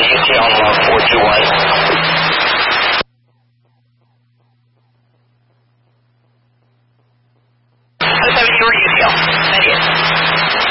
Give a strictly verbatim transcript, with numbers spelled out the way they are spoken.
U T on log four two one. seven seven, you were U T L. ninety-eight.